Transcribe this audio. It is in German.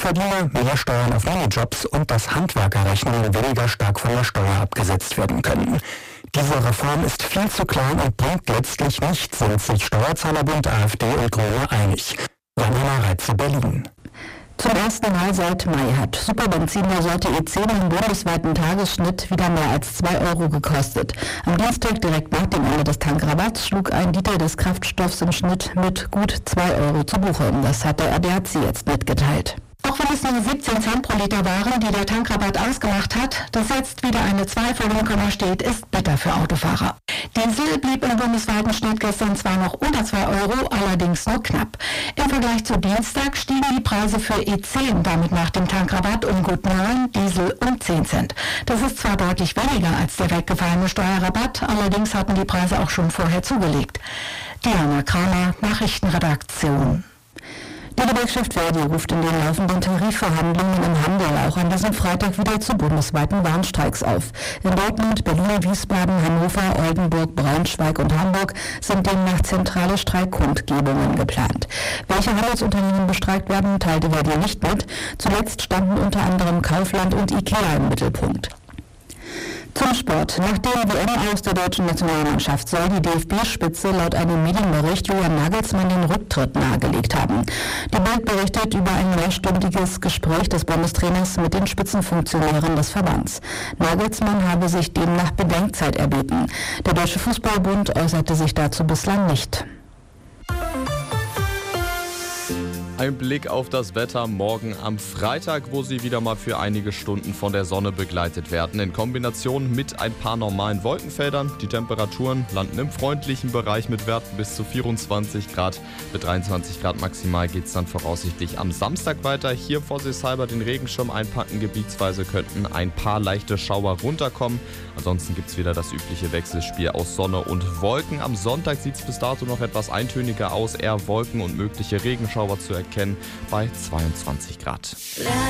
Verdiene, mehr Steuern auf Minijobs und dass Handwerkerrechnungen weniger stark von der Steuer abgesetzt werden können. Diese Reform ist viel zu klein und bringt letztlich nichts, sind sich Steuerzahlerbund, AfD und Grüne einig. Ramona Reitze, Berlin. Zum ersten Mal seit Mai hat Superbenzin der Sorte E10 im bundesweiten Tagesschnitt wieder mehr als 2 Euro gekostet. Am Dienstag direkt nach dem Ende des Tankrabatts schlug ein Liter des Kraftstoffs im Schnitt mit gut 2 Euro zu Buche. Das hat der ADAC jetzt mitgeteilt. Auch wenn es nur 17 Cent pro Liter waren, die der Tankrabatt ausgemacht hat, dass jetzt wieder eine 2 vor dem Komma steht, ist bitter für Autofahrer. Diesel blieb im bundesweiten Schnitt gestern zwar noch unter 2 Euro, allerdings nur knapp. Im Vergleich zu Dienstag stiegen die Preise für E10 damit nach dem Tankrabatt um gut 9, Diesel um 10 Cent. Das ist zwar deutlich weniger als der weggefallene Steuerrabatt, allerdings hatten die Preise auch schon vorher zugelegt. Diana Kramer, Nachrichtenredaktion. Die Gewerkschaft Verdi ruft in den laufenden Tarifverhandlungen im Handel auch an diesem Freitag wieder zu bundesweiten Warnstreiks auf. In Dortmund, Berlin, Wiesbaden, Hannover, Oldenburg, Braunschweig und Hamburg sind demnach zentrale Streikkundgebungen geplant. Welche Handelsunternehmen bestreikt werden, teilte Verdi nicht mit. Zuletzt standen unter anderem Kaufland und IKEA im Mittelpunkt. Zum Sport. Nach dem WM-Aus der deutschen Nationalmannschaft soll die DFB-Spitze laut einem Medienbericht Julian Nagelsmann den Rücktritt nahegelegt haben. Die Bild berichtet über ein mehrstündiges Gespräch des Bundestrainers mit den Spitzenfunktionären des Verbands. Nagelsmann habe sich demnach Bedenkzeit erbeten. Der Deutsche Fußballbund äußerte sich dazu bislang nicht. Ein Blick auf das Wetter morgen am Freitag, wo Sie wieder mal für einige Stunden von der Sonne begleitet werden. In Kombination mit ein paar normalen Wolkenfeldern. Die Temperaturen landen im freundlichen Bereich mit Werten bis zu 24 Grad. Mit 23 Grad maximal geht es dann voraussichtlich am Samstag weiter. Hier vorsichtshalber den Regenschirm einpacken. Gebietsweise könnten ein paar leichte Schauer runterkommen. Ansonsten gibt es wieder das übliche Wechselspiel aus Sonne und Wolken. Am Sonntag sieht es bis dato noch etwas eintöniger aus. Eher Wolken und mögliche Regenschauer zu erkennen bei 22 Grad.